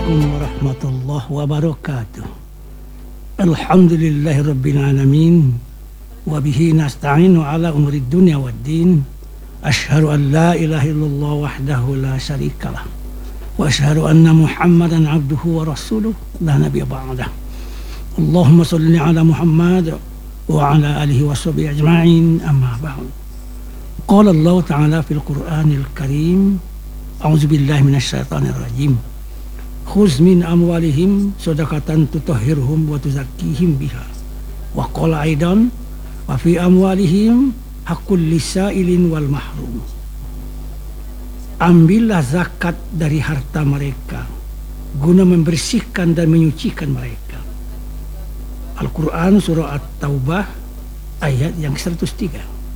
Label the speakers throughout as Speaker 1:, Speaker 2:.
Speaker 1: Assalamualaikum warahmatullahi wabarakatuh. Alhamdulillahi rabbil alamin. Wa bihi nasta'inu ala umuri dunya waddin. Asyhadu an la ilaha illallah wahdahu la syarikalah. Wa asyhadu anna Muhammadan abduhu wa rasuluh la nabiyya ba'dah. Allahumma shalli ala Muhammad wa ala alihi wa sahbihi ajma'in, amma ba'd. Qala Allah ta'ala fil Qur'anil Karim. A'udzu billahi minasy syaithanir rajim. Khuz min amwalihim shadaqatan tutahhirhum wa tuzakkihim biha. Wa qala aidan wa fi amwalihim haqqul lisailin wal mahrum. Ambillah zakat dari harta mereka guna membersihkan dan menyucikan mereka. Al-Quran surah At-Taubah ayat yang 103.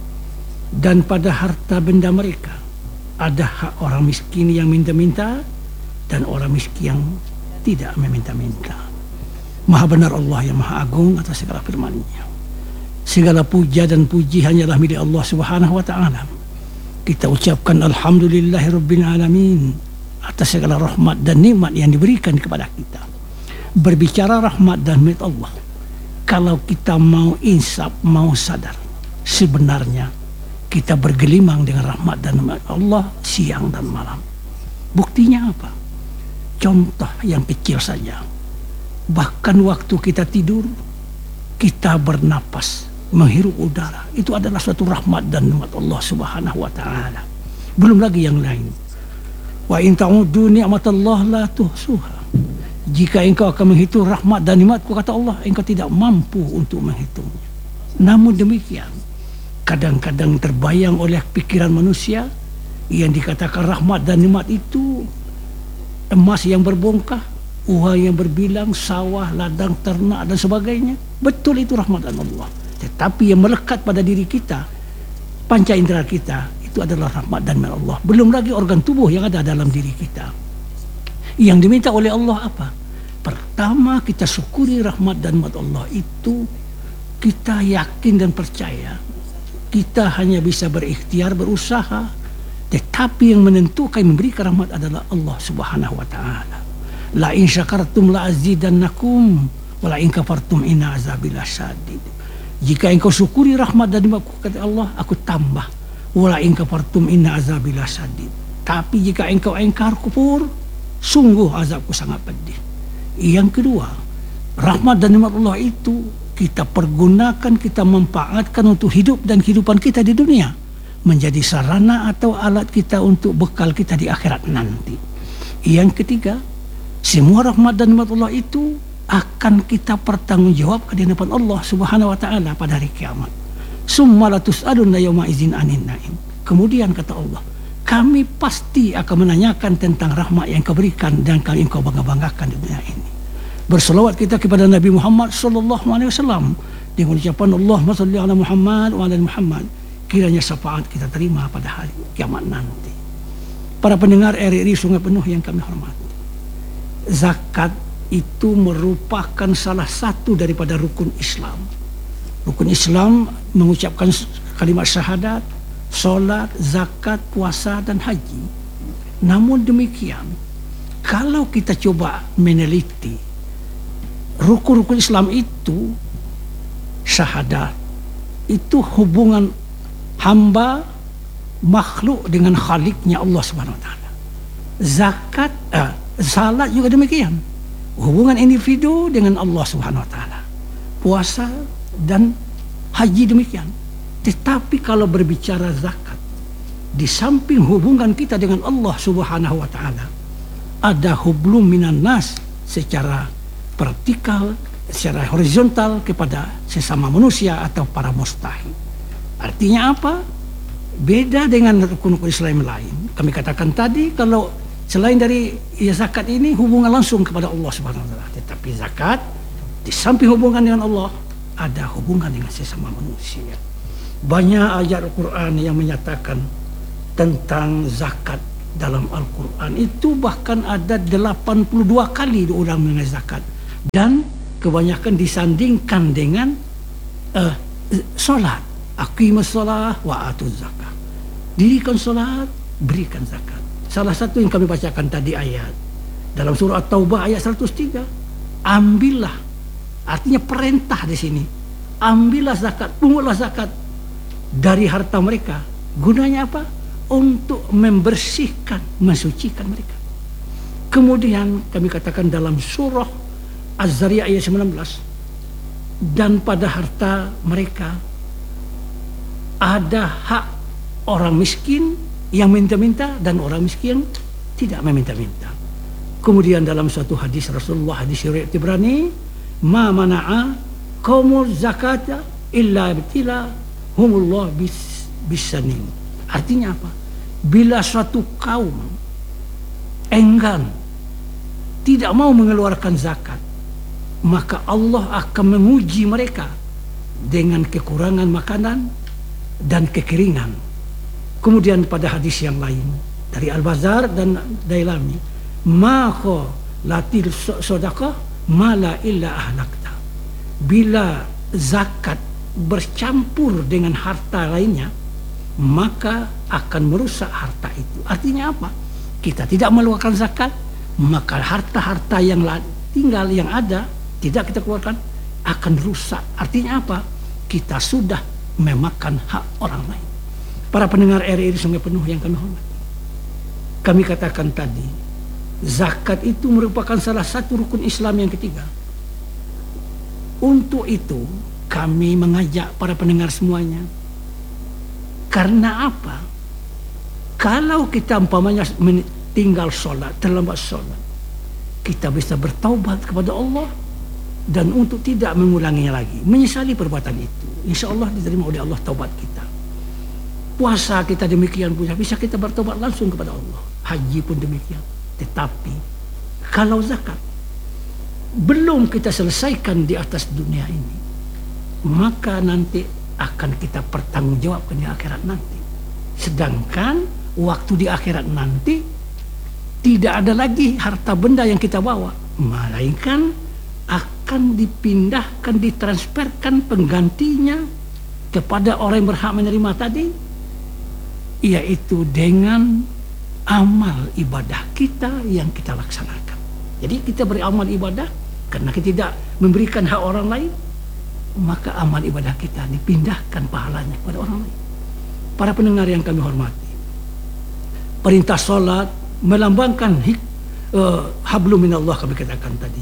Speaker 1: Dan pada harta benda mereka ada hak orang miskin yang minta-minta dan orang miskin yang tidak meminta-minta. Maha benar Allah yang Maha Agung atas segala firman-Nya. Segala puja dan puji hanyalah milik Allah Subhanahu wa taala. Kita ucapkan alhamdulillahirabbil alamin atas segala rahmat dan nikmat yang diberikan kepada kita. Berbicara rahmat dan nikmat Allah, kalau kita mau insaf, mau sadar, sebenarnya kita bergelimang dengan rahmat dan nikmat Allah siang dan malam. Buktinya apa? Contoh yang kecil saja. Bahkan waktu kita tidur, kita bernapas, menghirup udara, itu adalah suatu rahmat dan nikmat Allah Subhanahu wa taala. Belum lagi yang lain. Wa in ta'uddu ni'matallah la tuhsuha. Jika engkau akan menghitung rahmat dan nikmatku, kata Allah, engkau tidak mampu untuk menghitungnya. Namun demikian, kadang-kadang terbayang oleh pikiran manusia yang dikatakan rahmat dan nikmat itu emas yang berbongkah, uang yang berbilang, sawah, ladang, ternak dan sebagainya. Betul, itu rahmat dan Allah. Tetapi yang melekat pada diri kita, panca indera kita, itu adalah rahmat dan nikmat Allah. Belum lagi organ tubuh yang ada dalam diri kita. Yang diminta oleh Allah apa? Pertama, kita syukuri rahmat dan nikmat Allah itu. Kita yakin dan percaya kita hanya bisa berikhtiar, berusaha, tetapi yang menentukan, memberikan rahmat adalah Allah Subhanahu wa taala. La in syakartum la azidannakum wa la in kafartum inna azabi lasyadid. Jika engkau syukuri rahmat dan nikmatku, kata Allah, aku tambah. Wa la in kafartum inna azabi lasyadid. Tapi jika engkau ingkar, kufur, sungguh azabku sangat pedih. Yang kedua, rahmat dan nikmat Allah itu kita pergunakan, kita manfaatkan untuk hidup dan kehidupan kita di dunia, menjadi sarana atau alat kita untuk bekal kita di akhirat nanti. Yang ketiga, semua rahmat dan nikmat Allah itu akan kita pertanggungjawabkan di hadapan Allah Subhanahu wa taala pada hari kiamat. Summa la tus'aluna yauma idzin 'anin na'im. Kemudian kata Allah, kami pasti akan menanyakan tentang rahmat yang kau berikan dan yang kau bangga-banggakan di dunia ini. Berselawat kita kepada Nabi Muhammad sallallahu alaihi wasallam dengan ucapan Allahumma shalli ala Muhammad wa ala Muhammad. Kiranya syafaat kita terima pada hari kiamat nanti. Para pendengar RRI Sungai Penuh yang kami hormati, zakat itu merupakan salah satu daripada rukun Islam. Rukun Islam mengucapkan kalimat syahadat, solat, zakat, puasa dan haji. Namun demikian, kalau kita coba meneliti rukun-rukun Islam itu, syahadat itu hubungan hamba makhluk dengan Khaliknya Allah Subhanahu wa taala. Zakat, salat juga demikian, hubungan individu dengan Allah Subhanahu wa taala. Puasa dan haji demikian. Tetapi kalau berbicara zakat, di samping hubungan kita dengan Allah Subhanahu wa taala, ada hublum minan nas secara vertikal, secara horizontal kepada sesama manusia atau para mustahil. Artinya apa? Beda dengan rukun-rukun Islam lain. Kami katakan tadi, kalau selain dari zakat ini hubungan langsung kepada Allah Subhanahu wa taala. Tetapi zakat di samping hubungan dengan Allah, ada hubungan dengan sesama manusia. Banyak ayat Al-Quran yang menyatakan tentang zakat dalam Al-Quran. Itu bahkan ada 82 kali diulang mengenai zakat. Dan kebanyakan disandingkan dengan solat. Aqimus shalah wa atuz zakat. Dirikan solat, berikan zakat. Salah satu yang kami bacakan tadi ayat Dalam surah At-Taubah ayat 103, ambillah, artinya perintah di sini. Ambillah zakat, pungutlah zakat dari harta mereka. Gunanya apa? Untuk membersihkan, mensucikan mereka. Kemudian kami katakan dalam surah Az-Zariyat ayat 19, dan pada harta mereka ada hak orang miskin yang minta-minta dan orang miskin tidak meminta-minta. Kemudian dalam suatu hadis Rasulullah, hadis riwayat Tibrani, ma mana'a qaumuz zakata illa ibtila humullah bisanin. Artinya apa? Bila suatu kaum enggan, tidak mau mengeluarkan zakat, maka Allah akan menguji mereka dengan kekurangan makanan dan kekeringan. Kemudian pada hadis yang lain dari Al-Bazar dan Dailami, maka latil sodakah mala illa ahlakta. Bila zakat bercampur dengan harta lainnya, maka akan merusak harta itu. Artinya apa? Kita tidak mengeluarkan zakat, maka harta-harta yang tinggal yang ada tidak kita keluarkan akan rusak. Artinya apa? Kita sudah memakan hak orang lain. Para pendengar RRI Sungai Penuh yang kami hormati, kami katakan tadi, zakat itu merupakan salah satu rukun Islam yang ketiga. Untuk itu kami mengajak para pendengar semuanya. Karena apa? Kalau kita umpamanya tinggal sholat, terlambat sholat, kita bisa bertaubat kepada Allah dan untuk tidak mengulanginya lagi, menyesali perbuatan itu. Insya Allah diterima oleh Allah taubat kita. Puasa kita demikian punya, bisa kita bertobat langsung kepada Allah. Haji pun demikian. Tetapi kalau zakat belum kita selesaikan di atas dunia ini, maka nanti akan kita pertanggungjawabkan di akhirat nanti. Sedangkan waktu di akhirat nanti tidak ada lagi harta benda yang kita bawa, melainkan akan dipindahkan, ditransferkan penggantinya kepada orang yang berhak menerima tadi, yaitu dengan amal ibadah kita yang kita laksanakan. Jadi kita beramal ibadah karena kita tidak memberikan hak orang lain, maka amal ibadah kita dipindahkan pahalanya kepada orang lain. Para pendengar yang kami hormati, perintah sholat melambangkan hablum minallah, kami katakan tadi.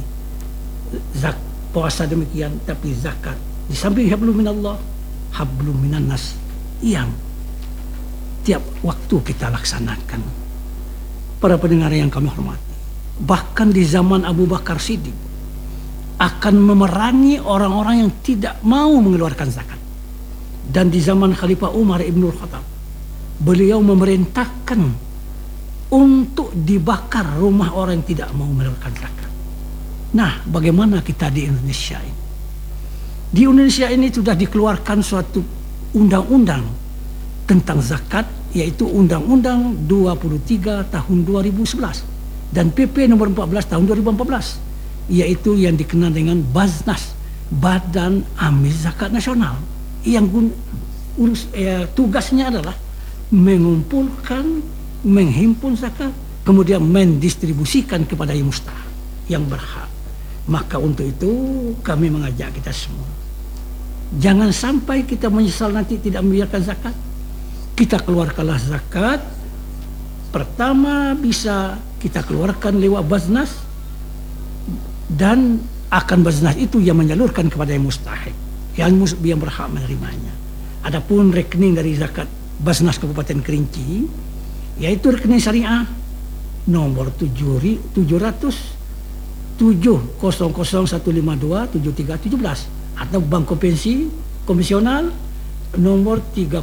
Speaker 1: Puasa demikian, tapi zakat di samping hablum minallah, hablum minannas yang tiap waktu kita laksanakan. Para pendengar yang kami hormati, bahkan di zaman Abu Bakar Siddiq akan memerangi orang-orang yang tidak mau mengeluarkan zakat. Dan di zaman Khalifah Umar Ibn Khattab, beliau memerintahkan untuk dibakar rumah orang yang tidak mau mengeluarkan zakat. Nah, bagaimana kita di Indonesia ini? Di Indonesia ini sudah dikeluarkan suatu undang-undang tentang zakat, yaitu Undang-Undang 23 tahun 2011 dan PP nomor 14 tahun 2014, yaitu yang dikenal dengan Baznas, Badan Amil Zakat Nasional, yang tugasnya adalah mengumpulkan, menghimpun zakat, kemudian mendistribusikan kepada yang mustahak, yang berhak. Maka untuk itu kami mengajak kita semua, jangan sampai kita menyesal nanti tidak membiarkan zakat. Kita keluarkanlah zakat. Pertama bisa kita keluarkan lewat Baznas, dan akan Baznas itu yang menyalurkan kepada yang mustahik, yang berhak menerimanya. Adapun rekening dari zakat Baznas Kabupaten Kerinci, yaitu rekening syariah nomor 700-152-7317 atau Bank Konvensional nomor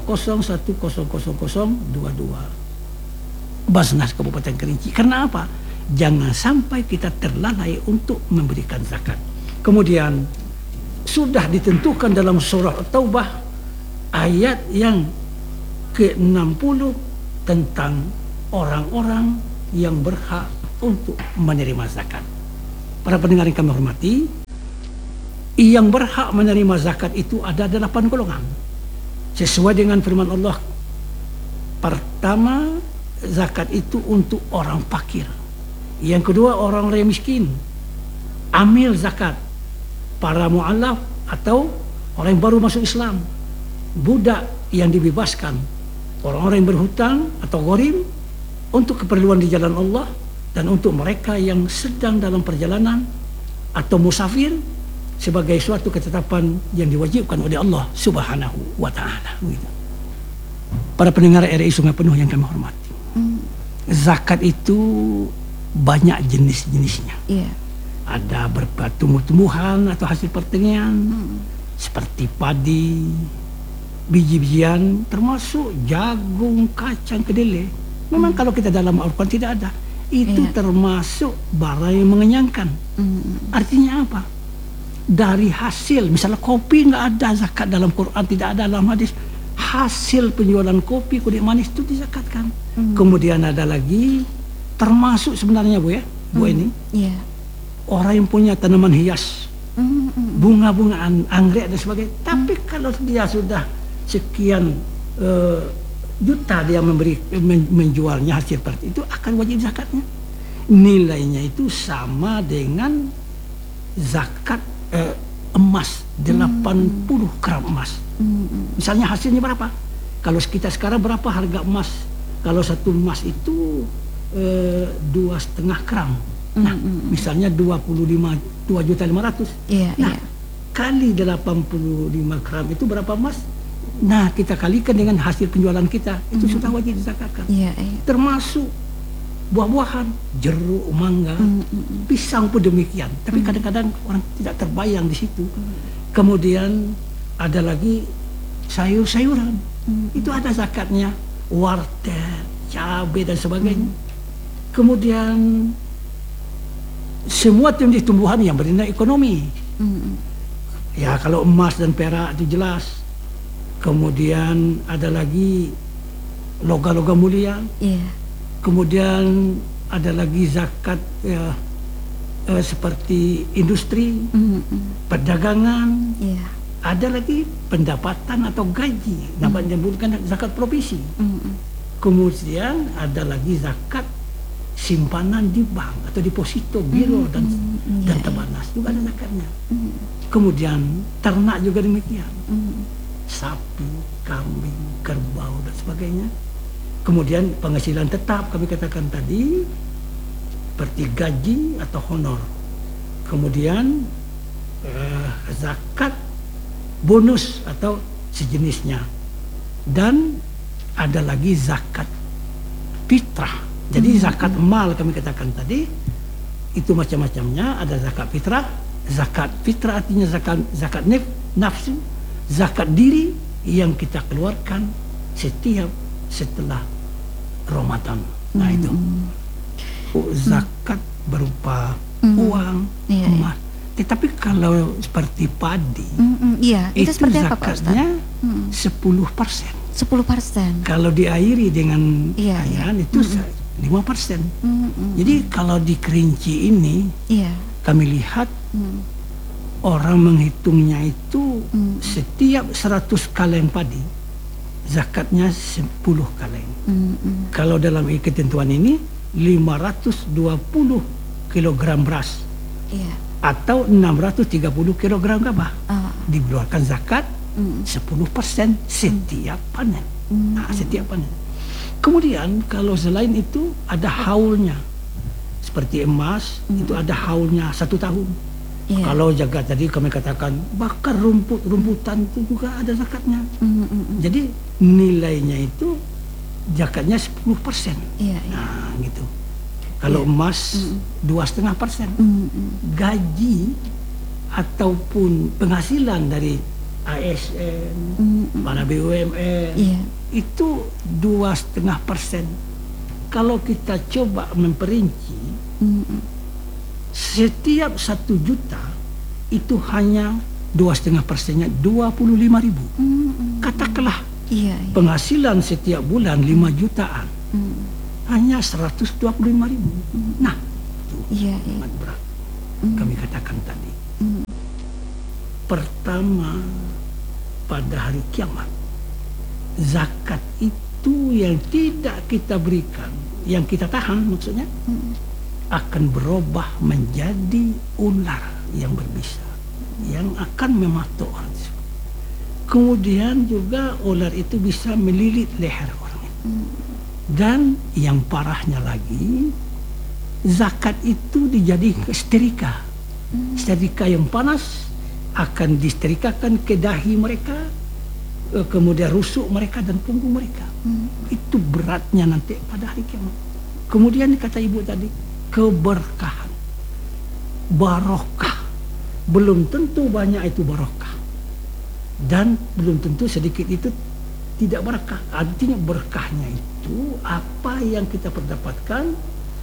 Speaker 1: 301000022 Baznas Kabupaten Kerinci. Karena apa? Jangan sampai kita terlalai untuk memberikan zakat. Kemudian sudah ditentukan dalam surah At-Taubah ayat yang ke-60 tentang orang-orang yang berhak untuk menerima zakat. Para pendengar yang kami hormati, yang berhak menerima zakat itu ada 8 golongan. Sesuai dengan firman Allah, pertama, zakat itu untuk orang fakir Yang kedua, orang-orang yang miskin, amil zakat. Para mu'alaf atau orang yang baru masuk Islam, budak yang dibebaskan, orang-orang yang berhutang atau gharim untuk keperluan di jalan Allah, dan untuk mereka yang sedang dalam perjalanan atau musafir sebagai suatu ketetapan yang diwajibkan oleh Allah Subhanahu wa taala. Para pendengar RRI Sungai Penuh yang kami hormati. Zakat itu banyak jenis-jenisnya.
Speaker 2: Iya.
Speaker 1: Ada berupa tumbuh-tumbuhan atau hasil pertanian seperti padi, biji-bijian, termasuk jagung, kacang, kedelai. Memang kalau kita dalam Al-Quran tidak ada. Itu termasuk barang yang mengenyangkan. Artinya apa? Dari hasil, misalnya kopi nggak ada zakat dalam Quran, tidak ada dalam hadis. Hasil penjualan kopi, kulit manis itu dizakatkan. Kemudian ada lagi, termasuk sebenarnya Bu ya, Bu ini. Orang yang punya tanaman hias, bunga-bungaan, anggrek dan sebagainya. Tapi kalau dia sudah sekian juta dia menjualnya hasil seperti itu, akan wajib zakatnya. Nilainya itu sama dengan zakat emas, 80 gram emas. Misalnya hasilnya berapa? Kalau kita sekarang berapa harga emas? Kalau satu emas itu 2,5 gram. Nah, misalnya 2.500.000. Nah, kali 85 gram itu berapa emas? Nah, kita kalikan dengan hasil penjualan kita, itu sudah wajib dizakatkan. Termasuk buah-buahan, jeruk, mangga, pisang pun demikian. Tapi kadang-kadang orang tidak terbayang di situ. Kemudian ada lagi sayur-sayuran, itu ada zakatnya, wortel, cabai dan sebagainya. Kemudian semua jenis tumbuhan yang bernilai ekonomi. Ya, kalau emas dan perak itu jelas. Kemudian ada lagi logam-logam mulia. Kemudian ada lagi zakat seperti industri, perdagangan. Ada lagi pendapatan atau gaji, dapat menyebutkan zakat provisi. Kemudian ada lagi zakat simpanan di bank atau deposito, biro dan tabanas juga ada zakatnya. Kemudian ternak juga demikian. Sapi, kambing, kerbau dan sebagainya. Kemudian penghasilan tetap kami katakan tadi seperti gaji atau honor. Kemudian zakat bonus atau sejenisnya. Dan ada lagi zakat fitrah. Jadi zakat mal kami katakan tadi itu macam-macamnya. Ada zakat fitrah. Zakat fitrah artinya zakat nafsu. Zakat diri yang kita keluarkan setiap setelah Ramadan. Nah itu zakat berupa uang, emas. Tetapi kalau seperti padi, itu
Speaker 2: seperti apa, Pak Ustaz?
Speaker 1: zakatnya 10%.
Speaker 2: 10%.
Speaker 1: Kalau diairi dengan air itu 5%. Jadi kalau di Kerinci ini kami lihat orang menghitungnya itu setiap 100 kaleng padi zakatnya 10 kaleng. Kalau dalam ketentuan ini 520 kilogram beras atau 630 kilogram gabah dikeluarkan zakat 10% setiap panen. Nah, setiap panen. Kemudian kalau selain itu ada haulnya, seperti emas itu ada haulnya 1 tahun. Kalau jaga tadi kami katakan bakar rumputan itu juga ada zakatnya. Jadi nilainya itu zakatnya 10%. Nah gitu. Kalau emas 2,5%. Gaji ataupun penghasilan dari ASN, para BUMN itu 2,5%. Kalau kita coba memperinci, setiap 1 juta itu hanya 2,5%-nya 25.000. Katakanlah penghasilan setiap bulan 5 jutaan, hanya 125.000. Nah, itu sangat berat. Kami katakan tadi. Pertama, pada hari kiamat, zakat itu yang tidak kita berikan, yang kita tahan maksudnya, akan berubah menjadi ular yang berbisa yang akan mematuk orang tersebut. Kemudian juga ular itu bisa melilit leher orang itu. Dan yang parahnya lagi, zakat itu dijadikan setrika. Setrika yang panas akan disetrikakan ke dahi mereka, kemudian rusuk mereka dan punggung mereka. Itu beratnya nanti pada hari kiamat. Kemudian kata ibu tadi, keberkahan, barokah. Belum tentu banyak itu barokah, dan belum tentu sedikit itu tidak berkah. Artinya berkahnya itu apa yang kita mendapatkan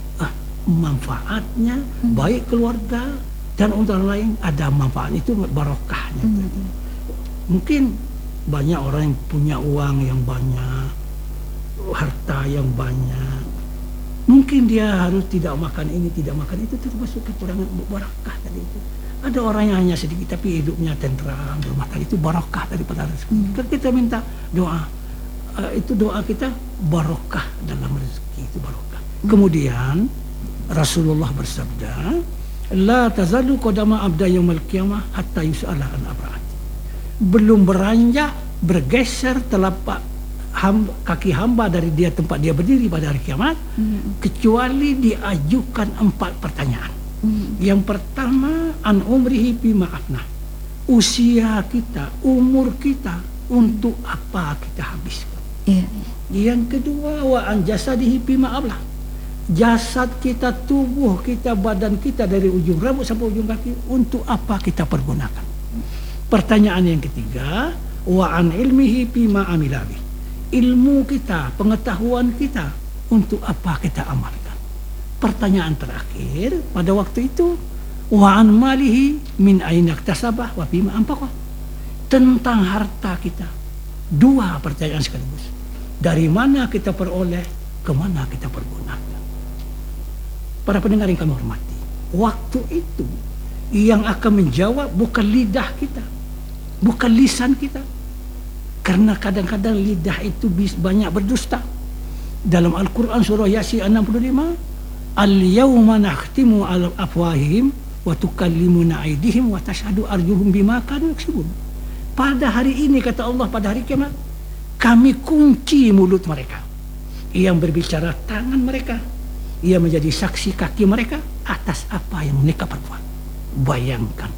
Speaker 1: manfaatnya, baik keluarga dan untuk orang lain ada manfaat, itu barokahnya. Mungkin banyak orang yang punya uang yang banyak, harta yang banyak, mungkin dia harus tidak makan ini, tidak makan itu, termasuk kekurangan barakah tadi itu. Ada orang yang hanya sedikit tapi hidupnya tentram, berumah tangga, itu barakah daripada rezeki. Kita minta doa, itu doa kita barokah dalam rezeki, itu barokah. Kemudian Rasulullah bersabda, la tazalu qadama abda yaumil qiyamah hatta yus'ala an arba'at. Belum beranjak, bergeser telapak kaki hamba dari dia tempat dia berdiri pada hari kiamat, kecuali diajukan 4 pertanyaan. Yang pertama, an umrihi bima afnah. Usia kita, umur kita, untuk apa kita habiskan. Yang kedua, wa an jasadihi bima ablah. Jasad kita, tubuh kita, badan kita dari ujung rambut sampai ujung kaki, untuk apa kita pergunakan. Pertanyaan yang ketiga, wa an ilmihi bima amilabi. Ilmu kita, pengetahuan kita, untuk apa kita amalkan. Pertanyaan terakhir pada waktu itu, wa an malihi min aina iktasabah wa bima anfaqah. Tentang harta kita. 2 pertanyaan sekaligus. Dari mana kita peroleh, kemana kita pergunakan. Para pendengar yang kami hormati, waktu itu yang akan menjawab bukan lidah kita, bukan lisan kita. Karena kadang-kadang lidah itu banyak berdusta. Dalam Al-Quran surah Yasin 65, al-yawma nakhtimu ala afwahihim wa tukallimuna aydihim wa tashhadu arjuhum bima kanu yaksubun. Pada hari ini, kata Allah, pada hari kiamat, kami kunci mulut mereka. Yang berbicara tangan mereka. Ia menjadi saksi kaki mereka atas apa yang mereka perbuat. Bayangkan.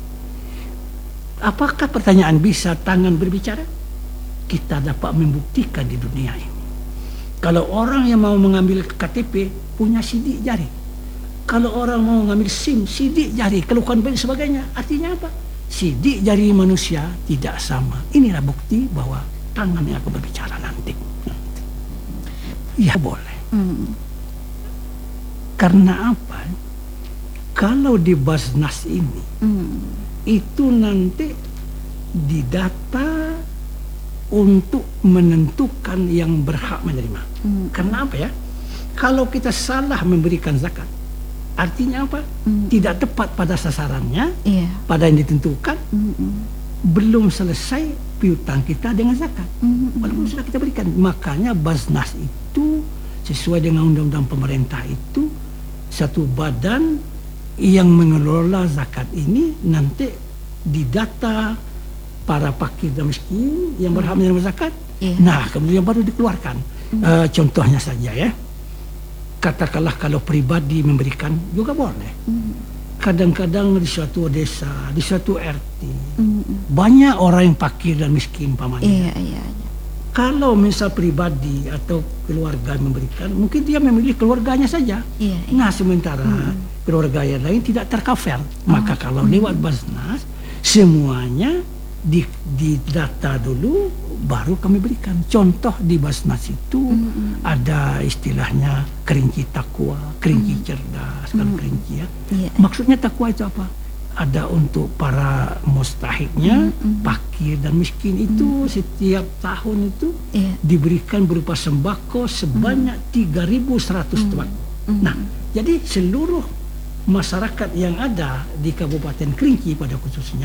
Speaker 1: Apakah pertanyaan bisa tangan berbicara? Kita dapat membuktikan di dunia ini. Kalau orang yang mau mengambil KTP punya sidik jari. Kalau orang mau mengambil SIM, sidik jari, keluhan dan sebagainya. Artinya apa? Sidik jari manusia tidak sama. Inilah bukti bahwa tangan yang akan berbicara nanti. Ya boleh. Karena apa? Kalau di Basnas ini, itu nanti didata untuk menentukan yang berhak menerima. Karena apa ya? Kalau kita salah memberikan zakat, artinya apa? Tidak tepat pada sasarannya, pada yang ditentukan, belum selesai piutang kita dengan zakat. Walaupun sudah kita berikan. Makanya Basnas itu sesuai dengan undang-undang pemerintah itu satu badan yang mengelola zakat ini, nanti didata para fakir dan miskin yang berhak menerima zakat. Nah, kemudian baru dikeluarkan. Contohnya saja ya, katakanlah kalau pribadi memberikan juga boleh. Kadang-kadang di suatu desa, di suatu RT, banyak orang yang fakir dan miskin pamannya. Kalau misal pribadi atau keluarga memberikan, mungkin dia memilih keluarganya saja. Nah, sementara keluarga yang lain tidak tercover. Maka kalau lewat Basnas, semuanya didata dulu, baru kami berikan. Contoh di Basnas itu ada istilahnya kerinci takwa, kerinci cerdas, kan kerinci ya. Maksudnya takwa itu apa? Ada untuk para mustahiknya, fakir dan miskin itu setiap tahun itu diberikan berupa sembako sebanyak 3.100 tuan. Nah, jadi seluruh masyarakat yang ada di Kabupaten Kerinci pada khususnya